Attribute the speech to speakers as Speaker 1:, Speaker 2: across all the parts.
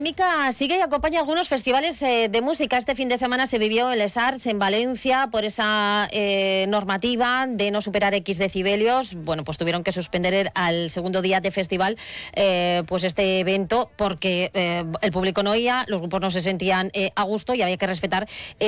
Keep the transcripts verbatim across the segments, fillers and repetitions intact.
Speaker 1: Mica sigue y acompaña algunos festivales eh, de música. Este fin de semana se vivió el ESARS en Valencia por esa eh, normativa de no superar X decibelios. Bueno, pues tuvieron que suspender al segundo día de festival eh, pues este evento porque eh, el público no oía, los grupos no se sentían eh, a gusto y había que respetar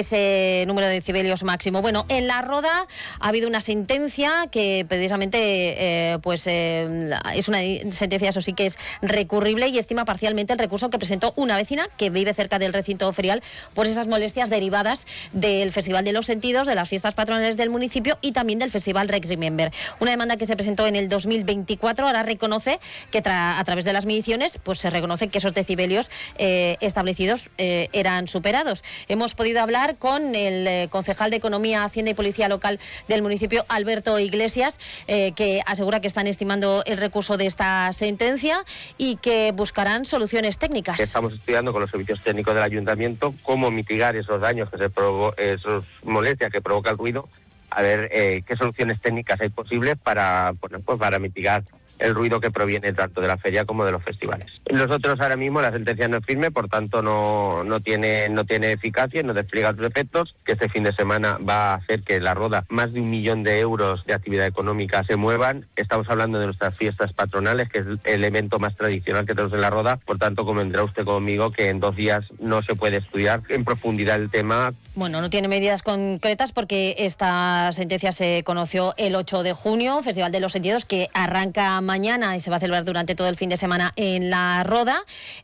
Speaker 1: ese número de decibelios máximo. Bueno, en La Roda ha habido una sentencia que precisamente eh, pues eh, es una sentencia, eso sí que es recurrible, y estima parcialmente el recurso que presentó una vecina que vive cerca del recinto ferial por esas molestias derivadas del Festival de los Sentidos, de las fiestas patronales del municipio y también del Festival Rec Remember. Una demanda que se presentó en el dos mil veinticuatro, ahora reconoce que tra- a través de las mediciones pues se reconoce que esos decibelios eh, establecidos eh, eran superados. Hemos podido hablar con el eh, concejal de Economía, Hacienda y Policía Local del municipio, Alberto Iglesias, eh, que asegura que están estimando el recurso de esta sentencia y que buscarán soluciones técnicas.
Speaker 2: Estamos estudiando con los servicios técnicos del ayuntamiento cómo mitigar esos daños, que se provo- esas molestias que provoca el ruido, a ver eh, qué soluciones técnicas hay posibles para, bueno, pues para mitigar el ruido que proviene tanto de la feria como de los festivales. Nosotros ahora mismo la sentencia no es firme, por tanto no, no tiene no tiene eficacia, no despliega sus efectos, que este fin de semana va a hacer que La Roda más de un millón de euros de actividad económica se muevan. Estamos hablando de nuestras fiestas patronales, que es el evento más tradicional que tenemos en La Roda, por tanto convendrá usted conmigo que en dos días no se puede estudiar en profundidad el tema.
Speaker 1: Bueno, no tiene medidas concretas porque esta sentencia se conoció el ocho de junio, Festival de los Sentidos, que arranca mañana y se va a celebrar durante todo el fin de semana en La Roda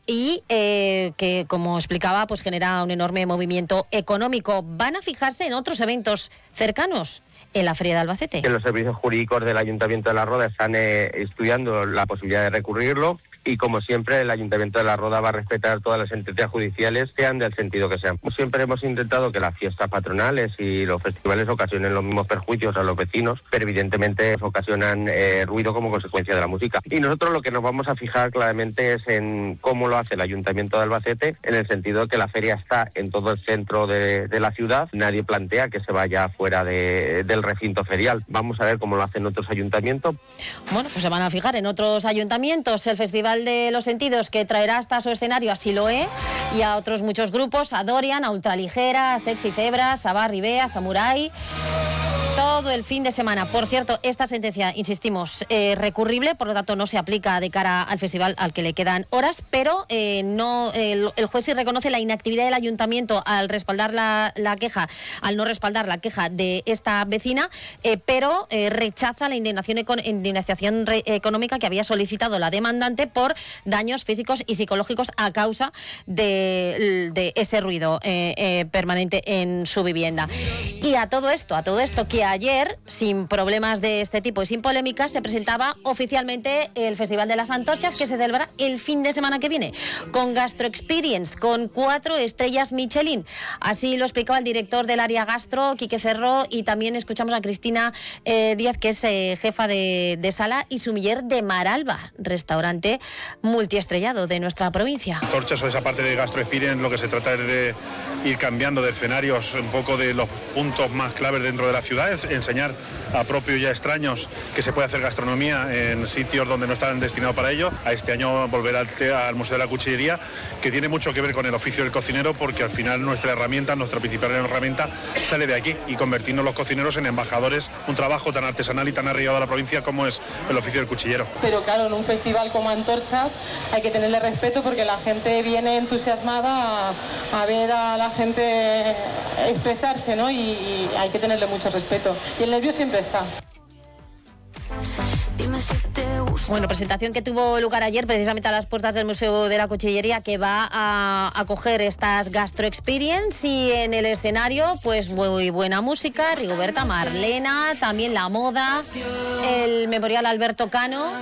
Speaker 1: y eh, que, como explicaba, pues genera un enorme movimiento económico. ¿Van a fijarse en otros eventos cercanos? En la Feria de Albacete.
Speaker 2: Los servicios jurídicos del Ayuntamiento de La Roda están eh, estudiando la posibilidad de recurrirlo. Y como siempre, el Ayuntamiento de La Roda va a respetar todas las sentencias judiciales, sean del sentido que sean. Siempre hemos intentado que las fiestas patronales y los festivales ocasionen los mismos perjuicios a los vecinos, pero evidentemente ocasionan eh, ruido como consecuencia de la música. Y nosotros lo que nos vamos a fijar claramente es en cómo lo hace el Ayuntamiento de Albacete, en el sentido de que la feria está en todo el centro de, de la ciudad. Nadie plantea que se vaya fuera de, del recinto ferial. Vamos a ver cómo lo hacen otros ayuntamientos.
Speaker 1: Bueno, pues se van a fijar en otros ayuntamientos. El Festival de los Sentidos, que traerá hasta su escenario a Siloé y a otros muchos grupos, a Dorian, a Ultraligera, a Sexy Zebras, a Barribé, a Samurai, todo el fin de semana. Por cierto, esta sentencia, insistimos, eh, recurrible, por lo tanto no se aplica de cara al festival al que le quedan horas, pero eh, no el, el juez sí reconoce la inactividad del ayuntamiento al respaldar la, la queja, al no respaldar la queja de esta vecina, eh, pero eh, rechaza la indignación, econ- indemnización re- económica que había solicitado la demandante por daños físicos y psicológicos a causa de, de ese ruido eh, eh, permanente en su vivienda. Y a todo esto, a todo esto que ayer, sin problemas de este tipo y sin polémicas, se presentaba oficialmente el Festival de las Antorchas, que se celebrará el fin de semana que viene, con Gastro Experience, con cuatro estrellas Michelin. Así lo explicaba el director del área gastro, Quique Cerró, y también escuchamos a Cristina eh, Díaz, que es eh, jefa de, de sala y sumiller de Maralba, restaurante multiestrellado de nuestra provincia.
Speaker 3: Antorchas o esa parte de Gastro Experience, lo que se trata es de ir cambiando de escenarios, un poco de los puntos más claves dentro de la ciudad, es enseñar a propios y a extraños que se puede hacer gastronomía en sitios donde no están destinados para ello. A este año volver al, te- al Museo de la Cuchillería, que tiene mucho que ver con el oficio del cocinero, porque al final nuestra herramienta, nuestra principal herramienta sale de aquí, y convertirnos los cocineros en embajadores, un trabajo tan artesanal y tan arraigado a la provincia como es el oficio del cuchillero.
Speaker 4: Pero claro, en un festival como Antorchas hay que tenerle respeto, porque la gente viene entusiasmada a, a ver a la gente expresarse, ¿no? Y, y hay que tenerle mucho respeto. Y el nervio siempre está.
Speaker 1: Bueno, presentación que tuvo lugar ayer precisamente a las puertas del Museo de la Cuchillería, que va a acoger estas Gastro Experience, y en el escenario pues muy buena música, Rigoberta, Marlena, también la moda, el Memorial Alberto Cano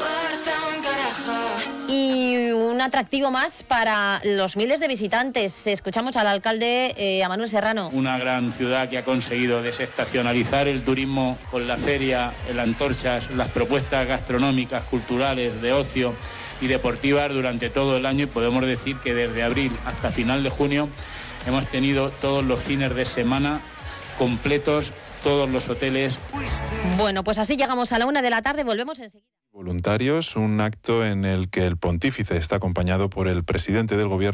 Speaker 1: y un atractivo más para los miles de visitantes. Escuchamos al alcalde, eh, a Manuel Serrano.
Speaker 5: Una gran ciudad que ha conseguido desestacionalizar el turismo con la feria, el Antorchas, las propuestas gastronómicas, culturales, de ocio y deportivas durante todo el año, y podemos decir que desde abril hasta final de junio hemos tenido todos los fines de semana completos, todos los hoteles.
Speaker 1: Bueno, pues así llegamos a la una de la tarde, volvemos enseguida.
Speaker 6: Voluntarios, un acto en el que el pontífice está acompañado por el presidente del gobierno.